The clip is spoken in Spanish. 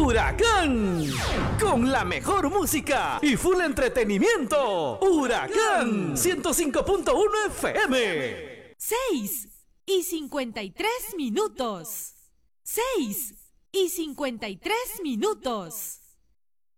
Huracán, con la mejor música y full entretenimiento. Huracán 105.1 FM. 6:53. 6:53.